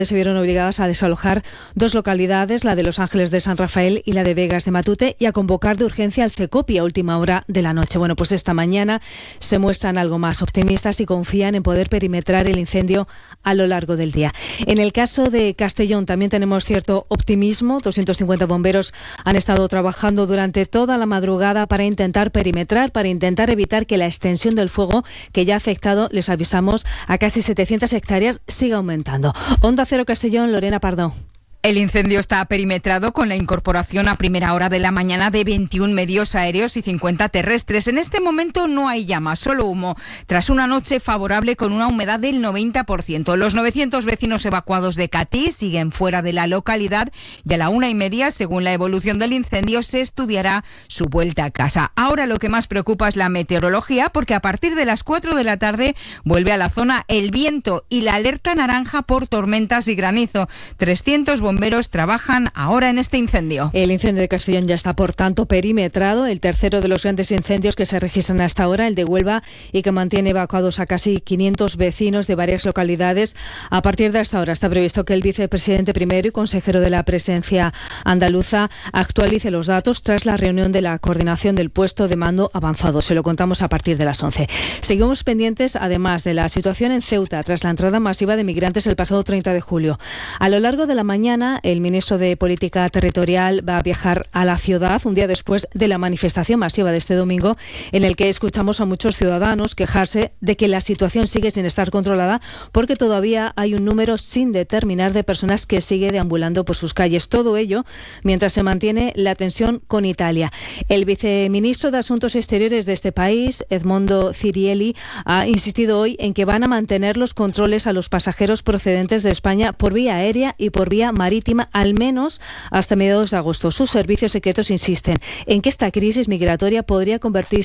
se vieron obligadas a desalojar 2 localidades, la de Los Ángeles de San Rafael y la de Vegas de Matute, y a convocar de urgencia al CECOPI a última hora de la noche. Bueno, pues esta mañana se muestran algo más optimistas y confían en poder perimetrar el incendio a lo largo del día. En el caso de Castellón también tenemos cierto optimismo. 250 bomberos han estado trabajando durante toda la madrugada para intentar perimetrar, para intentar evitar que la extensión del fuego, que ya ha afectado, les avisamos, a casi 700 hectáreas, siga aumentando. Onda Cero Castellón, Lorena Pardo. El incendio está perimetrado con la incorporación a primera hora de la mañana de 21 medios aéreos y 50 terrestres. En este momento no hay llamas, solo humo, tras una noche favorable con una humedad del 90%. Los 900 vecinos evacuados de Catí siguen fuera de la localidad y a la 1:30, según la evolución del incendio, se estudiará su vuelta a casa. Ahora lo que más preocupa es la meteorología, porque a partir de las 4 de la tarde vuelve a la zona el viento y la alerta naranja por tormentas y granizo. 300 bomberos trabajan ahora en este incendio. El incendio de Castellón ya está, por tanto, perimetrado. El tercero de los grandes incendios que se registran hasta ahora, el de Huelva, y que mantiene evacuados a casi 500 vecinos de varias localidades. A partir de esta hora está previsto que el vicepresidente primero y consejero de la Presidencia andaluza actualice los datos tras la reunión de la coordinación del puesto de mando avanzado. Se lo contamos a partir de las 11. Seguimos pendientes, además, de la situación en Ceuta tras la entrada masiva de migrantes el pasado 30 de julio. A lo largo de la mañana, el ministro de Política Territorial va a viajar a la ciudad un día después de la manifestación masiva de este domingo, en el que escuchamos a muchos ciudadanos quejarse de que la situación sigue sin estar controlada, porque todavía hay un número sin determinar de personas que sigue deambulando por sus calles. Todo ello mientras se mantiene la tensión con Italia. El viceministro de Asuntos Exteriores de este país, Edmondo Cirielli, ha insistido hoy en que van a mantener los controles a los pasajeros procedentes de España por vía aérea y por vía marítima, al menos hasta mediados de agosto. Sus servicios secretos insisten en que esta crisis migratoria podría convertir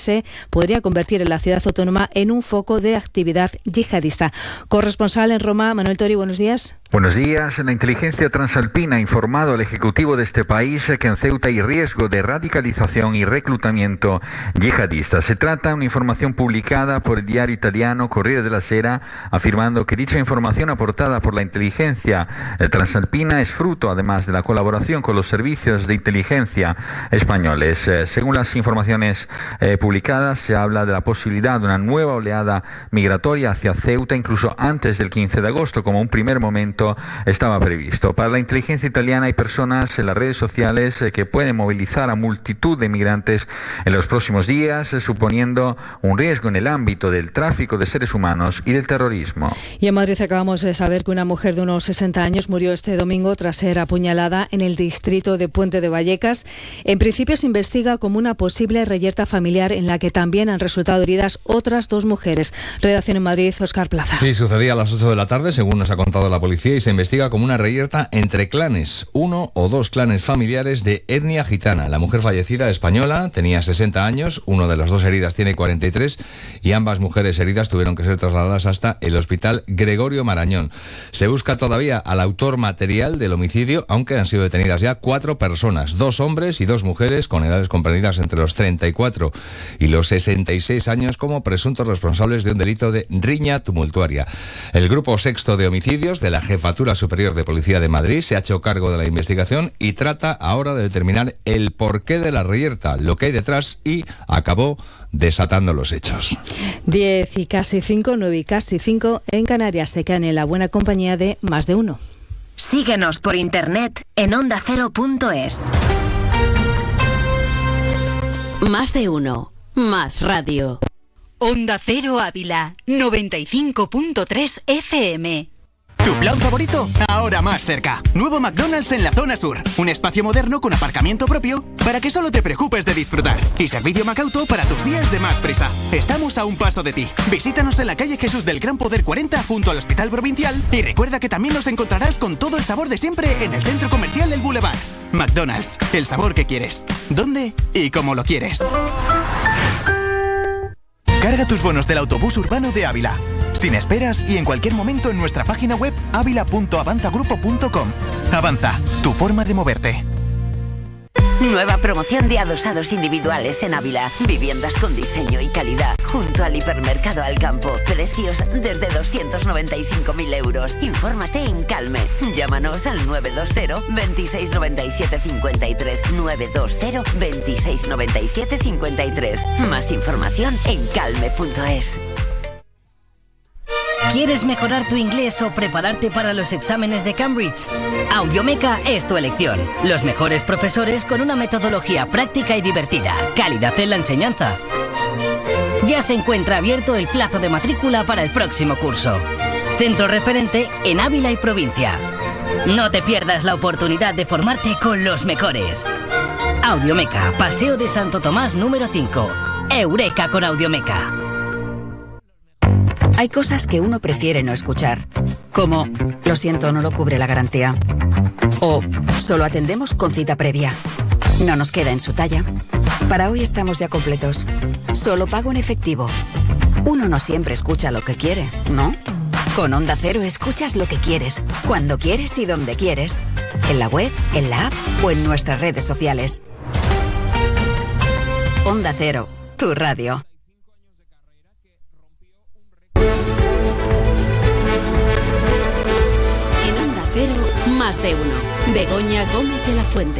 en la ciudad autónoma en un foco de actividad yihadista. Corresponsal en Roma, Manuel Tori, buenos días. Buenos días. La inteligencia transalpina ha informado al Ejecutivo de este país que en Ceuta hay riesgo de radicalización y reclutamiento yihadista. Se trata de una información publicada por el diario italiano Corriere della Sera, afirmando que dicha información aportada por la inteligencia transalpina es fruto, además, de la colaboración con los servicios de inteligencia españoles. Según las informaciones publicadas, se habla de la posibilidad de una nueva oleada migratoria hacia Ceuta, incluso antes del 15 de agosto, como un primer momento estaba previsto. Para la inteligencia italiana hay personas en las redes sociales que pueden movilizar a multitud de migrantes en los próximos días, suponiendo un riesgo en el ámbito del tráfico de seres humanos y del terrorismo. Y en Madrid acabamos de saber que una mujer de unos 60 años murió este domingo tras ser apuñalada en el distrito de Puente de Vallecas. En principio se investiga como una posible reyerta familiar en la que también han resultado heridas otras 2 mujeres. Redacción en Madrid, Óscar Plaza. Sí, sucedía a las 8 de la tarde, según nos ha contado la policía, y se investiga como una reyerta entre clanes, 1 o 2 clanes familiares de etnia gitana. La mujer fallecida, española, tenía 60 años, uno de las 2 heridas tiene 43 y ambas mujeres heridas tuvieron que ser trasladadas hasta el Hospital Gregorio Marañón. Se busca todavía al autor material del homicidio, aunque han sido detenidas ya 4 personas, 2 hombres y 2 mujeres con edades comprendidas entre los 34 y los 66 años como presuntos responsables de un delito de riña tumultuaria. El grupo sexto de homicidios de la Jefatura Superior de Policía de Madrid se ha hecho cargo de la investigación y trata ahora de determinar el porqué de la reyerta, lo que hay detrás, y acabó desatando los hechos. 10 y casi 5, 9 y casi 5 en Canarias. Se quedan en la buena compañía de Más de Uno. Síguenos por internet en ondacero.es. Más de Uno, más radio. Onda Cero Ávila, 95.3 FM. ¿Tu plan favorito? Ahora más cerca. Nuevo McDonald's en la zona sur. Un espacio moderno con aparcamiento propio para que solo te preocupes de disfrutar. Y servicio Macauto para tus días de más prisa. Estamos a un paso de ti. Visítanos en la calle Jesús del Gran Poder 40 junto al Hospital Provincial y recuerda que también nos encontrarás con todo el sabor de siempre en el centro comercial El Boulevard. McDonald's, el sabor que quieres. ¿Dónde y cómo lo quieres? Carga tus bonos del autobús urbano de Ávila. Sin esperas y en cualquier momento en nuestra página web avila.avanzagrupo.com. Avanza, tu forma de moverte. Nueva promoción de adosados individuales en Ávila. Viviendas con diseño y calidad. Junto al hipermercado Alcampo. Precios desde 295.000 euros. Infórmate en Calme. Llámanos al 920 26 97 53. 920 26 97 53. Más información en calme.es. ¿Quieres mejorar tu inglés o prepararte para los exámenes de Cambridge? Audiomeca es tu elección. Los mejores profesores con una metodología práctica y divertida. Calidad en la enseñanza. Ya se encuentra abierto el plazo de matrícula para el próximo curso. Centro referente en Ávila y provincia. No te pierdas la oportunidad de formarte con los mejores. Audiomeca, Paseo de Santo Tomás número 5. Eureka con Audiomeca. Hay cosas que uno prefiere no escuchar, como lo siento, no lo cubre la garantía, o solo atendemos con cita previa. No nos queda en su talla. Para hoy estamos ya completos. Solo pago en efectivo. Uno no siempre escucha lo que quiere, ¿no? Con Onda Cero escuchas lo que quieres, cuando quieres y donde quieres. En la web, en la app o en nuestras redes sociales. Onda Cero, tu radio. Más de uno. Begoña Gómez de la Fuente.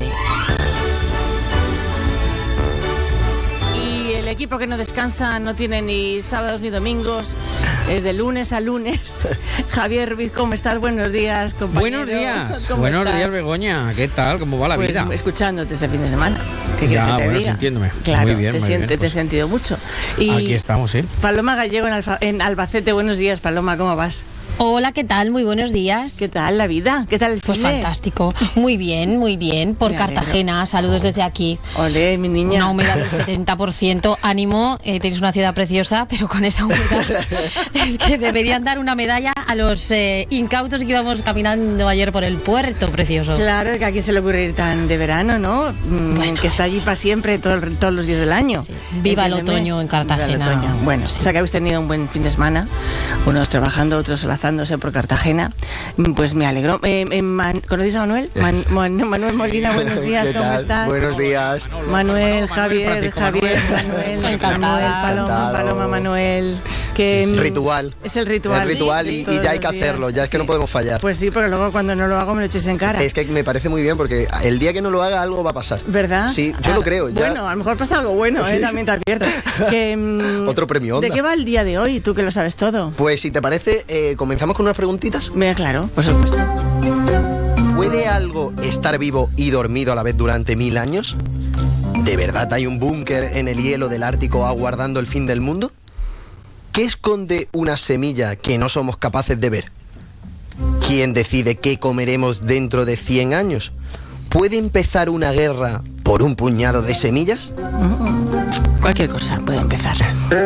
Y el equipo que no descansa no tiene ni sábados ni domingos. Es de lunes a lunes. Javier Ruiz, ¿cómo estás? Buenos días, compañero. Buenos días. ¿Cómo Buenos estás? días, Begoña. ¿Qué tal? ¿Cómo va la Pues, vida? escuchándote este fin de semana. ¿Qué quieres Ya, que te bueno, diga? sintiéndome. Claro, Muy bien, muy bien, te he pues. sentido mucho. Y Aquí estamos, ¿eh? Paloma Gallego en Albacete. Buenos días, Paloma, ¿cómo vas? Hola, ¿qué tal? Muy buenos días. ¿Qué tal la vida? ¿Qué tal el Pues cine? fantástico. Muy bien, muy bien. Por Me alegro. Cartagena, saludos desde aquí. Olé, mi niña. Una humedad del 70%. Ánimo, tenéis una ciudad preciosa, pero con esa humedad es que deberían dar una medalla a los incautos que íbamos caminando ayer por el puerto precioso. Claro, que aquí se le ocurre ir tan de verano, ¿no? Bueno. Que está allí para siempre, todos los días del año. Sí. Viva el Entiéndeme. otoño en Cartagena. Viva el otoño. Bueno, Sí. o sea que habéis tenido un buen fin de semana, unos trabajando, otros lazándose por Cartagena. Pues me alegro. ¿Conocéis a Manuel? Manuel Molina, buenos días, ¿Qué ¿cómo tal? estás? Buenos días. Manuel, Javier, Manuel, Encantada. Paloma, Manuel. Que Ritual. es el ritual. Es ritual Sí, y todos ya hay los que días. hacerlo, ya es que no podemos fallar. Pues sí, porque luego cuando no lo hago me lo eches en cara. Es que me parece muy bien porque el día que no lo haga algo va a pasar. ¿Verdad? Sí, yo lo creo. Ya. Bueno, a lo mejor pasa algo bueno, Sí. también te advierto. Que, Otro premio Onda. ¿De qué va el día de hoy? Tú que lo sabes todo. Pues si te parece, comenzamos con unas preguntitas. Claro, por supuesto. ¿Puede algo estar vivo y dormido a la vez durante 1000 años? ¿De verdad hay un búnker en el hielo del Ártico aguardando el fin del mundo? ¿Qué esconde una semilla que no somos capaces de ver? ¿Quién decide qué comeremos dentro de 100 años? ¿Puede empezar una guerra por un puñado de semillas? Cualquier cosa puede empezar.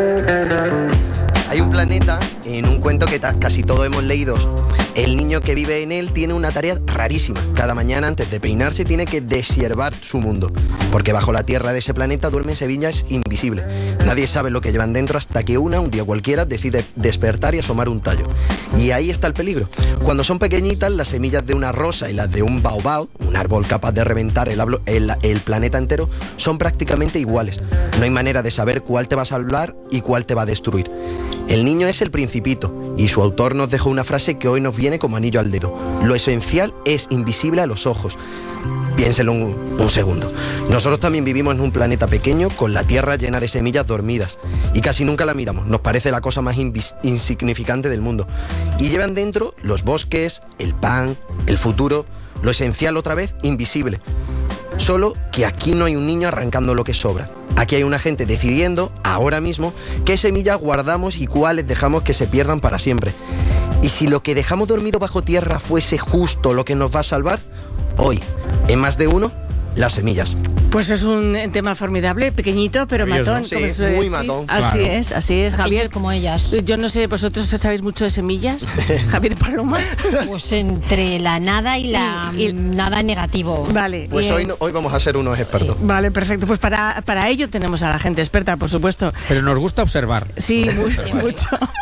Hay un planeta, en un cuento que casi todos hemos leído, el niño que vive en él tiene una tarea rarísima. Cada mañana antes de peinarse tiene que deshiervar su mundo, porque bajo la tierra de ese planeta duermen semillas invisibles. Nadie sabe lo que llevan dentro hasta que un día cualquiera, decide despertar y asomar un tallo. Y ahí está el peligro. Cuando son pequeñitas, las semillas de una rosa y las de un baobab, un árbol capaz de reventar el planeta entero, son prácticamente iguales. No hay manera de saber cuál te va a salvar y cuál te va a destruir. El niño es el Principito, y su autor nos dejó una frase que hoy nos viene como anillo al dedo. Lo esencial es invisible a los ojos. Piénselo un segundo. Nosotros también vivimos en un planeta pequeño con la Tierra llena de semillas dormidas. Y casi nunca la miramos. Nos parece la cosa más insignificante del mundo. Y llevan dentro los bosques, el pan, el futuro, lo esencial otra vez, invisible. Solo que aquí no hay un niño arrancando lo que sobra. Aquí hay una gente decidiendo, ahora mismo, qué semillas guardamos y cuáles dejamos que se pierdan para siempre. Y si lo que dejamos dormido bajo tierra fuese justo lo que nos va a salvar, hoy, en Más de Uno, las semillas. Pues es un tema formidable, pequeñito, pero matón. Sí, como se suele muy decir. matón. Así Claro. es, Javier. Como ellas. Yo no sé, ¿vosotros sabéis mucho de semillas? Javier Paloma. Pues entre la nada y la nada negativo. Vale. Pues hoy vamos a ser unos expertos. Vale, perfecto. Pues para ello tenemos a la gente experta, por supuesto. Pero nos gusta observar. Sí, mucho.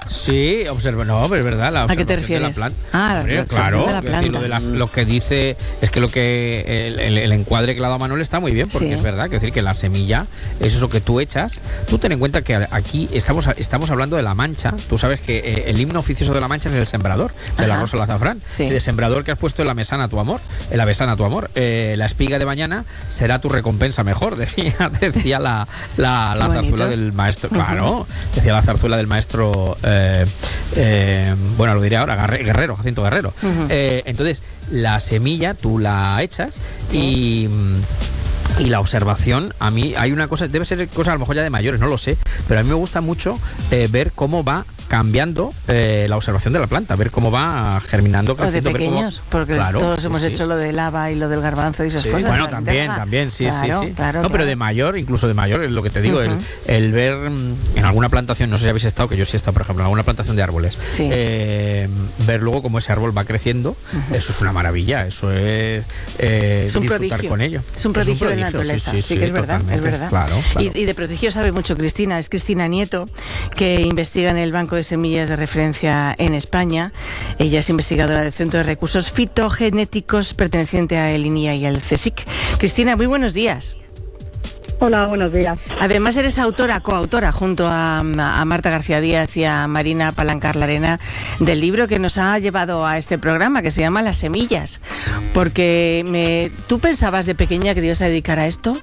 Sí, no, pero es verdad, la ¿A qué te observación de refieres? la planta. La Hombre, observación claro, de la es decir, lo que dice es que el encuadre que le ha dado Manuel está muy bien, porque es verdad, que decir que la semilla es eso que tú echas. Tú ten en cuenta que aquí estamos hablando de la Mancha. Tú sabes que el himno oficioso de la Mancha es el sembrador, de la rosa al azafrán. El sembrador que has puesto en la mesana a tu amor, en la besana a tu amor. La espiga de mañana será tu recompensa mejor, decía la zarzuela del maestro. Claro, decía la zarzuela del maestro, bueno, lo diré ahora, Jacinto Guerrero. Entonces, la semilla tú la echas y la observación, a mí hay una cosa, debe ser cosa a lo mejor ya de mayores, no lo sé, pero a mí me gusta mucho ver cómo va cambiando la observación de la planta, ver cómo va germinando, creciendo. O de pequeños, porque todos hemos hecho lo del haba y lo del garbanzo y esas cosas. Bueno, también, sí. Claro, no, pero de mayor, incluso de mayor, es lo que te digo, el ver en alguna plantación, no sé si habéis estado, que yo sí he estado, por ejemplo, en alguna plantación de árboles, ver luego cómo ese árbol va creciendo, eso es una maravilla, eso es un disfrutar prodigio. Con ello. Es un prodigio de la naturaleza, sí que es verdad, es verdad. Claro. Y de prodigio sabe mucho Cristina, es Cristina Nieto, que investiga en el Banco de Semillas de Referencia en España. Ella es investigadora del Centro de Recursos Fitogenéticos perteneciente a el INIA y al CSIC. Cristina, muy buenos días. Hola, buenos días. Además eres coautora junto a Marta García Díaz y a Marina Palancar Larena del libro que nos ha llevado a este programa, que se llama Las semillas. Porque ¿tú pensabas de pequeña que te ibas a dedicar a esto?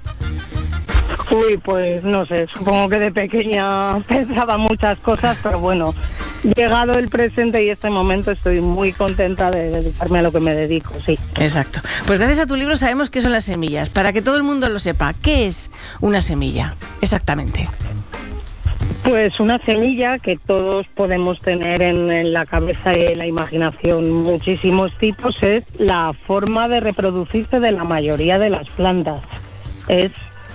Uy, pues no sé, supongo que de pequeña pensaba muchas cosas, pero bueno, llegado el presente y este momento estoy muy contenta de dedicarme a lo que me dedico, sí. Exacto. Pues gracias a tu libro sabemos qué son las semillas. Para que todo el mundo lo sepa, ¿qué es una semilla? Exactamente. Pues una semilla que todos podemos tener en la cabeza y en la imaginación muchísimos tipos, es la forma de reproducirse de la mayoría de las plantas. Es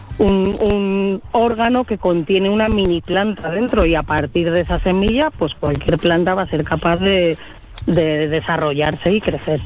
un órgano que contiene una mini planta dentro, y a partir de esa semilla pues cualquier planta va a ser capaz de desarrollarse y crecer.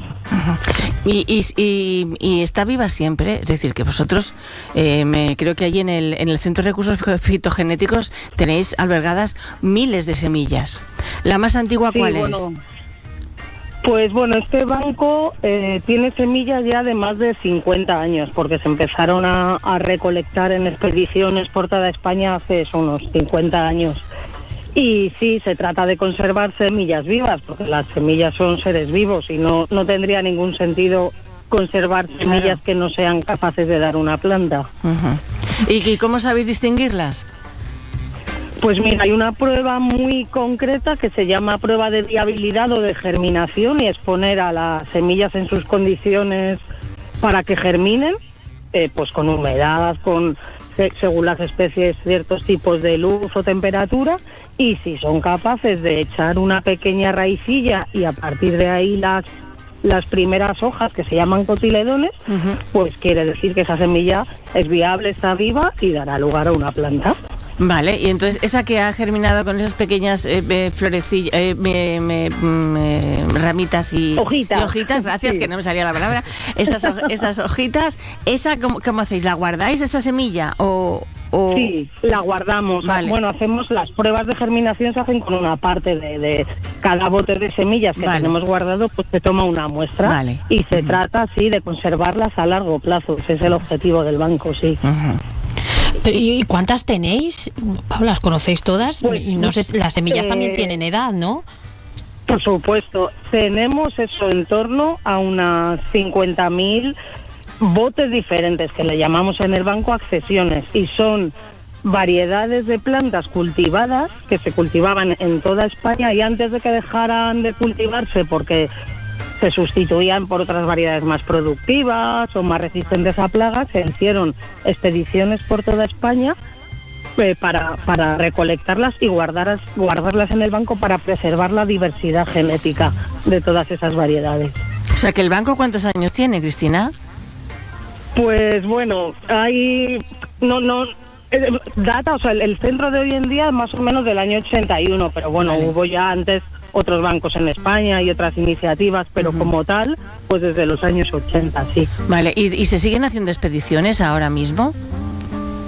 Y está viva siempre, es decir, que vosotros creo que allí en el Centro de Recursos Fitogenéticos tenéis albergadas miles de semillas. ¿La más antigua cuál es? Pues bueno, este banco tiene semillas ya de más de 50 años, porque se empezaron a recolectar en expediciones por toda España hace unos 50 años. Y sí, se trata de conservar semillas vivas, porque las semillas son seres vivos y no tendría ningún sentido conservar semillas que no sean capaces de dar una planta. ¿Y cómo sabéis distinguirlas? Pues mira, hay una prueba muy concreta que se llama prueba de viabilidad o de germinación, y es poner a las semillas en sus condiciones para que germinen, pues con humedad, según las especies, ciertos tipos de luz o temperatura, y si son capaces de echar una pequeña raicilla y a partir de ahí las primeras hojas, que se llaman cotiledones, pues quiere decir que esa semilla es viable, está viva y dará lugar a una planta. Vale, y entonces esa que ha germinado con esas pequeñas florecillas, ramitas y hojitas, gracias, que no me salía la palabra, esas hojitas, ¿esa cómo hacéis? ¿La guardáis esa semilla o...? Sí, la guardamos. Vale. Bueno, hacemos las pruebas de germinación, se hacen con una parte de cada bote de semillas que tenemos guardado, pues se toma una muestra y se trata así de conservarlas a largo plazo. Ese es el objetivo del banco, sí. ¿Y cuántas tenéis? ¿Las conocéis todas? Pues, y no sé, las semillas también tienen edad, ¿no? Por supuesto. Tenemos eso en torno a unas 50.000 botes diferentes, que le llamamos en el banco accesiones, y son variedades de plantas cultivadas que se cultivaban en toda España, y antes de que dejaran de cultivarse porque se sustituían por otras variedades más productivas o más resistentes a plagas, se hicieron expediciones por toda España para recolectarlas y guardarlas en el banco para preservar la diversidad genética de todas esas variedades. O sea, que el banco, ¿cuántos años tiene, Cristina? Pues bueno, hay data, o sea, el centro de hoy en día es más o menos del año 81, pero bueno, hubo ya antes otros bancos en España y otras iniciativas, pero como tal, pues desde los años 80, sí. Vale, ¿y se siguen haciendo expediciones ahora mismo?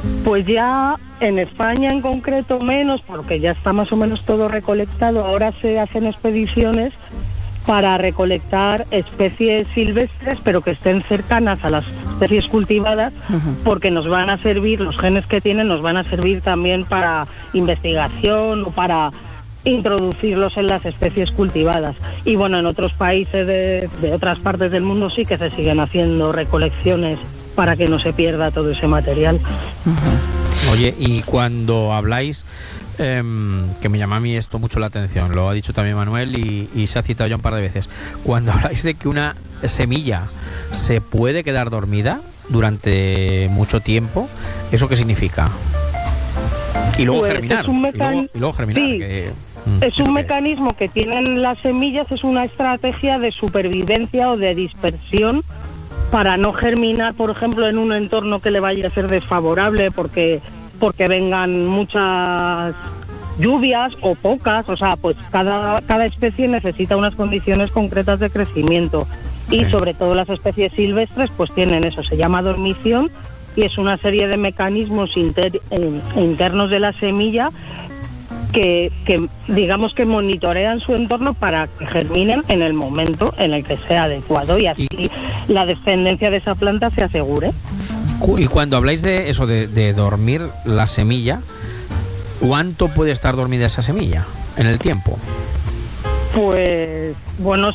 Pues ya en España en concreto menos, porque ya está más o menos todo recolectado. Ahora se hacen expediciones para recolectar especies silvestres, pero que estén cercanas a las especies cultivadas, porque nos van a servir, los genes que tienen nos van a servir también para investigación o para introducirlos en las especies cultivadas. Y bueno, en otros países de otras partes del mundo sí que se siguen haciendo recolecciones para que no se pierda todo ese material. Oye, y cuando habláis, que me llama a mí esto mucho la atención, lo ha dicho también Manuel y se ha citado ya un par de veces, cuando habláis de que una semilla se puede quedar dormida durante mucho tiempo, ¿eso qué significa? Y luego Pues germinar. es un Y luego germinar. Sí. Es un mecanismo que tienen las semillas, es una estrategia de supervivencia o de dispersión para no germinar, por ejemplo, en un entorno que le vaya a ser desfavorable porque vengan muchas lluvias o pocas. O sea, pues cada especie necesita unas condiciones concretas de crecimiento. Y sobre todo las especies silvestres pues tienen eso, se llama dormición, y es una serie de mecanismos internos de la semilla que digamos que monitorean su entorno para que germinen en el momento en el que sea adecuado, y así la descendencia de esa planta se asegure. Y cuando habláis de eso, de dormir la semilla, ¿cuánto puede estar dormida esa semilla en el tiempo? Pues bueno,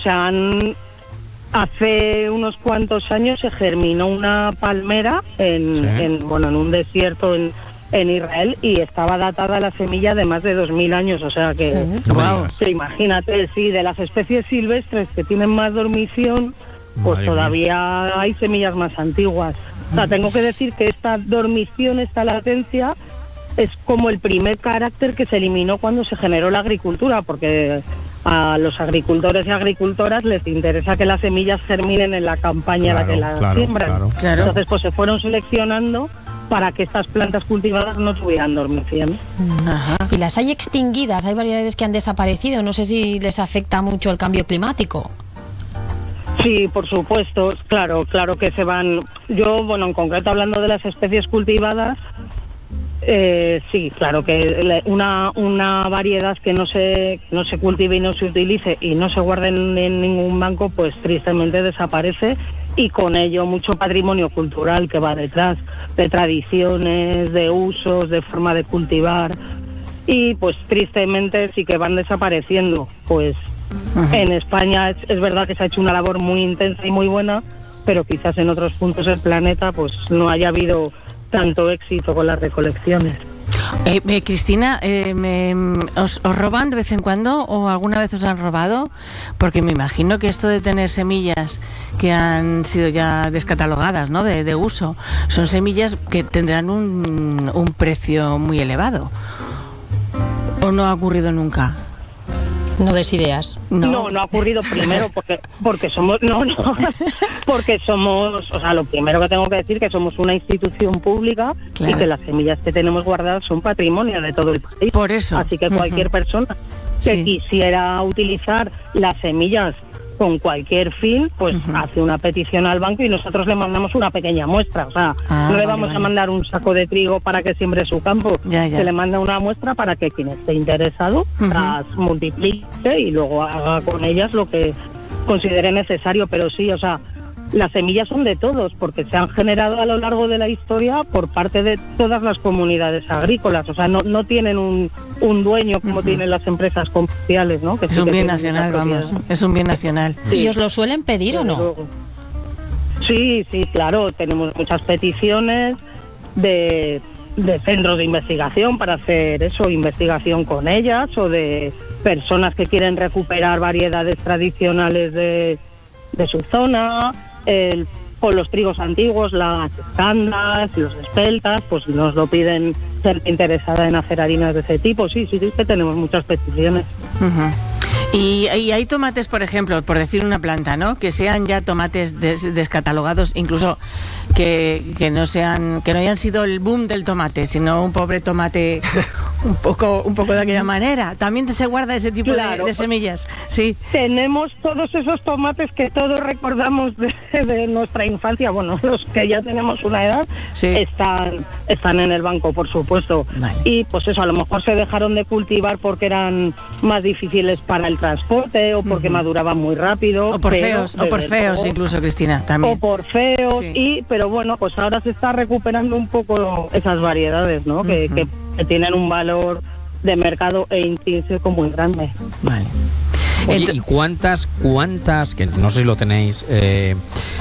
hace unos cuantos años se germinó una palmera en un desierto en Israel, y estaba datada la semilla de más de 2000 años, o sea que, imagínate, sí, de las especies silvestres que tienen más dormición, pues madre todavía mía. Hay semillas más antiguas. O sea, tengo que decir que esta dormición, esta latencia, es como el primer carácter que se eliminó cuando se generó la agricultura, porque a los agricultores y agricultoras les interesa que las semillas germinen en la campaña en la que las siembran. Claro. Entonces, pues se fueron seleccionando para que estas plantas cultivadas no tuvieran dormición. Y las hay extinguidas, hay variedades que han desaparecido. No sé si les afecta mucho el cambio climático. Sí, por supuesto, claro que se van. Yo, bueno, en concreto hablando de las especies cultivadas, sí, claro que una variedad que no se cultive y no se utilice y no se guarde en ningún banco, pues tristemente desaparece, y con ello mucho patrimonio cultural que va detrás, de tradiciones, de usos, de forma de cultivar, y pues tristemente sí que van desapareciendo. Pues en España es verdad que se ha hecho una labor muy intensa y muy buena, pero quizás en otros puntos del planeta pues no haya habido tanto éxito con las recolecciones. Cristina, ¿os roban de vez en cuando o alguna vez os han robado? Porque me imagino que esto de tener semillas que han sido ya descatalogadas, ¿no?, de uso, son semillas que tendrán un precio muy elevado. ¿O no ha ocurrido nunca? No des ideas. No ha ocurrido, primero porque somos porque somos, o sea, lo primero que tengo que decir que somos una institución pública, y que las semillas que tenemos guardadas son patrimonio de todo el país. Por eso. Así que cualquier persona que quisiera utilizar las semillas con cualquier fin, pues hace una petición al banco y nosotros le mandamos una pequeña muestra. O sea, no le vamos a mandar un saco de trigo para que siembre su campo. Se le manda una muestra para que quien esté interesado las multiplique y luego haga con ellas lo que considere necesario. Pero sí, o sea, las semillas son de todos, porque se han generado a lo largo de la historia por parte de todas las comunidades agrícolas. O sea, no tienen un dueño como tienen las empresas comerciales, ¿no? Que es un bien nacional, vamos, es un bien nacional. Sí. ¿Y os lo suelen pedir o no? Sí, claro, tenemos muchas peticiones de centros de investigación para hacer eso, investigación con ellas, o de personas que quieren recuperar variedades tradicionales de su zona. Por los trigos antiguos, las escandas, los espeltas, pues nos lo piden gente interesada en hacer harinas de ese tipo. Sí, que tenemos muchas peticiones. Y hay tomates, por ejemplo, por decir una planta, ¿no?, que sean ya tomates descatalogados, incluso que no hayan sido el boom del tomate, sino un pobre tomate un poco de aquella manera. También se guarda ese tipo de semillas. Sí. Tenemos todos esos tomates que todos recordamos de nuestra infancia. Bueno, los que ya tenemos una edad están en el banco, por supuesto. Vale. Y pues eso, a lo mejor se dejaron de cultivar porque eran más difíciles para el transporte o porque maduraban muy rápido. O por feos incluso, Cristina, también. O por feos, pero bueno, pues ahora se está recuperando un poco esas variedades, ¿no? Que tienen un valor de mercado e intrínseco muy grande. Vale. Oye, ¿y cuántas, que no sé si lo tenéis